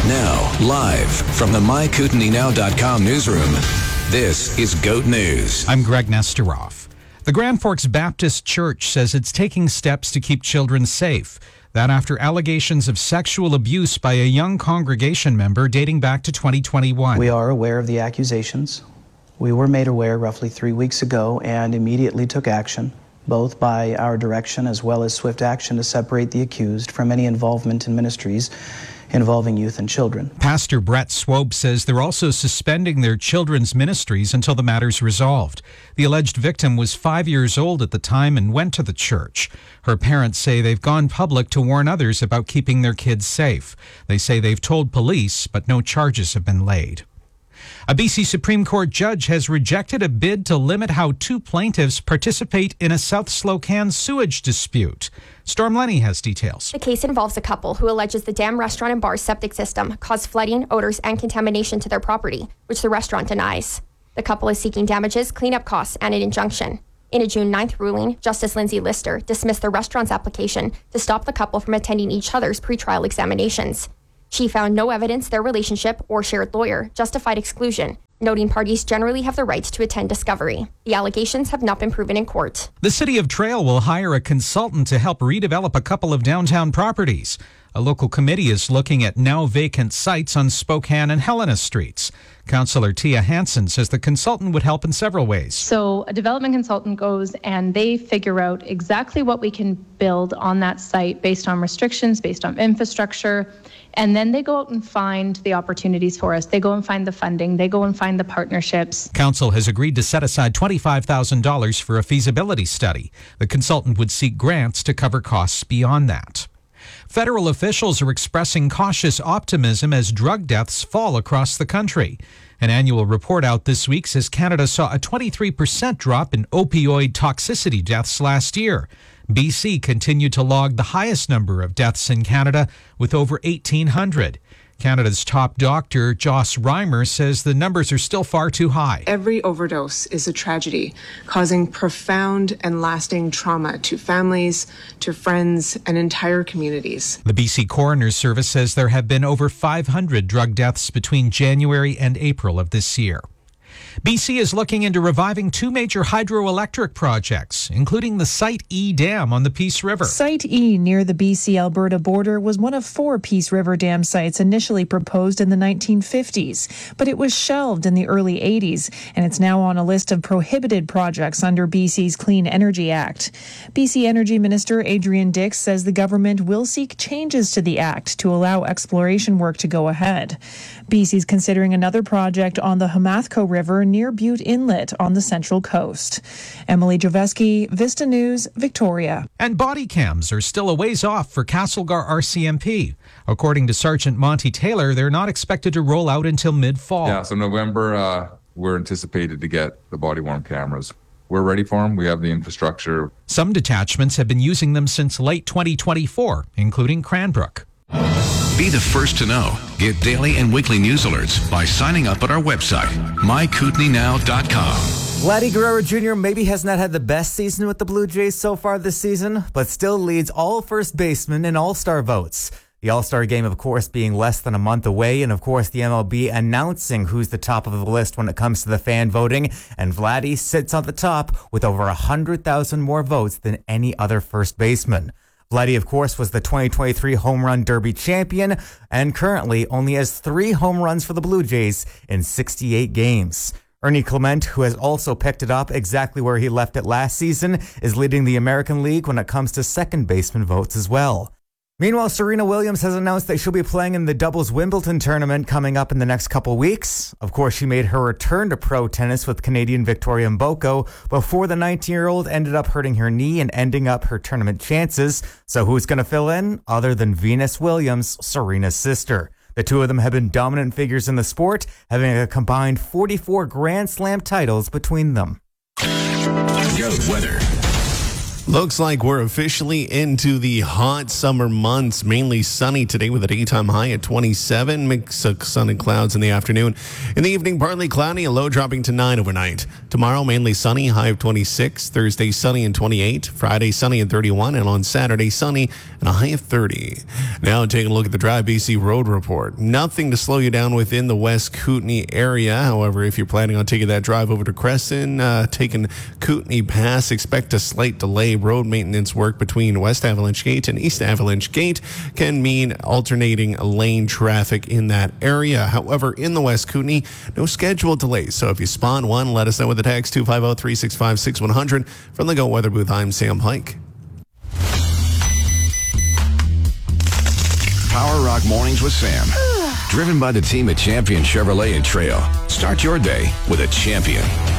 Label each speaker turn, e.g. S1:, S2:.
S1: Now, live from the MyKootenainow.com newsroom, this is GOAT News.
S2: I'm Greg Nesteroff. The Grand Forks Baptist Church says it's taking steps to keep children safe. That after allegations of sexual abuse by a young congregation member dating back to 2021.
S3: We are aware of the accusations. We were made aware roughly 3 weeks ago and immediately took action, both by our direction as well as swift action to separate the accused from any involvement in ministries involving youth and children.
S2: Pastor Brett Swope says they're also suspending their children's ministries until the matter's resolved. The alleged victim was 5 years old at the time and went to the church. Her parents say they've gone public to warn others about keeping their kids safe. They say they've told police, but no charges have been laid. A BC Supreme Court judge has rejected a bid to limit how two plaintiffs participate in a South Slocan sewage dispute. Storm Lenny has details.
S4: The case involves a couple who alleges the Dam Restaurant and Bar's septic system caused flooding, odors, and contamination to their property, which the restaurant denies. The couple is seeking damages, cleanup costs, and an injunction. In a June 9th ruling, Justice Lindsay Lister dismissed the restaurant's application to stop the couple from attending each other's pretrial examinations. She found no evidence their relationship or shared lawyer justified exclusion, noting parties generally have the right to attend discovery. The allegations have not been proven in court.
S2: The City of Trail will hire a consultant to help redevelop a couple of downtown properties. A local committee is looking at now vacant sites on Spokane and Helena Streets. Councillor Tia Hansen says the consultant would help in several ways.
S5: So a development consultant goes and they figure out exactly what we can build on that site based on restrictions, based on infrastructure. And then they go out and find the opportunities for us. They go and find the funding. They go and find the partnerships.
S2: Council has agreed to set aside $25,000 for a feasibility study. The consultant would seek grants to cover costs beyond that. Federal officials are expressing cautious optimism as drug deaths fall across the country. An annual report out this week says Canada saw a 23% drop in opioid toxicity deaths last year. BC continued to log the highest number of deaths in Canada with over 1,800. Canada's top doctor, Joss Reimer, says the numbers are still far too high.
S6: Every overdose is a tragedy, causing profound and lasting trauma to families, to friends, and entire communities.
S2: The BC Coroner's Service says there have been over 500 drug deaths between January and April of this year. BC is looking into reviving two major hydroelectric projects, including the Site E Dam on the Peace River.
S7: Site E near the BC-Alberta border was one of 4 Peace River Dam sites initially proposed in the 1950s, but it was shelved in the early 80s, and it's now on a list of prohibited projects under BC's Clean Energy Act. BC Energy Minister Adrian Dix says the government will seek changes to the act to allow exploration work to go ahead. BC's considering another project on the Hamathco River near Butte Inlet on the Central Coast. Emily Joveski, Vista News, Victoria.
S2: And body cams are still a ways off for Castlegar RCMP. According to Sergeant Monty Taylor, they're not expected to roll out until mid-fall.
S8: Yeah, so November, we're anticipated to get the body-worn cameras. We're ready for them. We have the infrastructure.
S2: Some detachments have been using them since late 2024, including Cranbrook.
S1: Be the first to know. Get daily and weekly news alerts by signing up at our website, MyKootenainow.com.
S9: Vladdy Guerrero Jr. maybe has not had the best season with the Blue Jays so far this season, but still leads all first basemen in All-Star votes. The All-Star game, of course, being less than a month away, and of course the MLB announcing who's the top of the list when it comes to the fan voting, and Vladdy sits on the top with over 100,000 more votes than any other first baseman. Vladdy, of course, was the 2023 Home Run Derby champion and currently only has 3 home runs for the Blue Jays in 68 games. Ernie Clement, who has also picked it up exactly where he left it last season, is leading the American League when it comes to second baseman votes as well. Meanwhile, Serena Williams has announced that she'll be playing in the doubles Wimbledon tournament coming up in the next couple weeks. Of course, she made her return to pro tennis with Canadian Victoria Mboko before the 19-year-old ended up hurting her knee and ending up her tournament chances. So who's going to fill in other than Venus Williams, Serena's sister? The two of them have been dominant figures in the sport, having a combined 44 Grand Slam titles between them.
S1: Goat weather.
S10: Looks like we're officially into the hot summer months. Mainly sunny today with a daytime high at 27. Mix of sun and clouds in the afternoon. In the evening, partly cloudy, a low dropping to 9 overnight. Tomorrow, mainly sunny, high of 26. Thursday, sunny and 28. Friday, sunny and 31. And on Saturday, sunny and a high of 30. Now taking a look at the Drive BC road report. Nothing to slow you down within the West Kootenay area. However, if you're planning on taking that drive over to Crescent, taking Kootenay Pass, expect a slight delay. Road maintenance work between West Avalanche Gate and East Avalanche Gate can mean alternating lane traffic in that area. However, in the West Kootenay, no scheduled delays. So if you spot one, let us know with a text 250-365-6100. From the Go Weather Booth, I'm Sam Pike.
S1: Power Rock Mornings with Sam. Driven by the team at Champion Chevrolet and Trail. Start your day with a champion.